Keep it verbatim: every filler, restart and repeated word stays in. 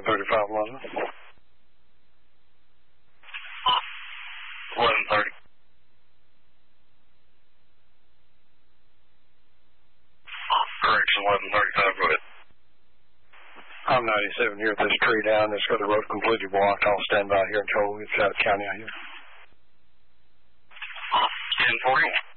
thirty-five London. eleven thirty. Correction, eleven thirty-five, go ahead. I'm ninety-seven here at this tree down. It's got the road completely blocked. I'll stand by here until we get out of county out here. ten forty.